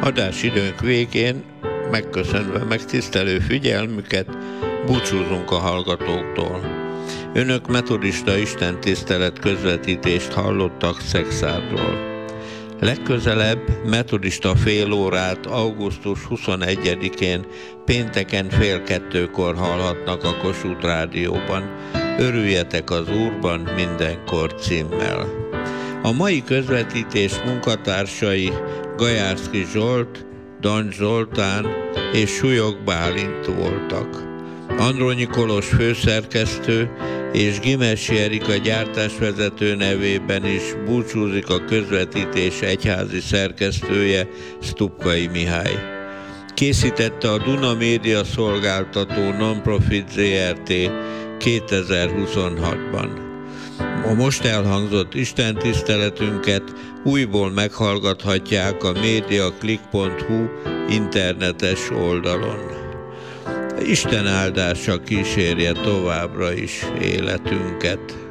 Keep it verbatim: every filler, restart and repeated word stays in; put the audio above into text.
Adásidőnk végén, megköszönve megtisztelő figyelmüket, búcsúzunk a hallgatóktól. Önök metodista istentisztelet közvetítést hallottak Szekszárról. Legközelebb metodista félórát augusztus huszonegyedikén pénteken fél kettőkor hallhatnak a Kossuth Rádióban. Örüljetek az Úrban mindenkor címmel. A mai közvetítés munkatársai Gajárszky Zsolt, Dancs Zoltán és Súlyog Bálint voltak. Andronyi Kolos főszerkesztő és Gimesi Erika gyártásvezető nevében is búcsúzik a közvetítés egyházi szerkesztője, Stupkai Mihály. Készítette a Duna Média Szolgáltató Nonprofit zé er té kétezer-huszonhatban. A most elhangzott istentiszteletünket újból meghallgathatják a mediaclick pont hu internetes oldalon. Isten áldása kísérje továbbra is életünket.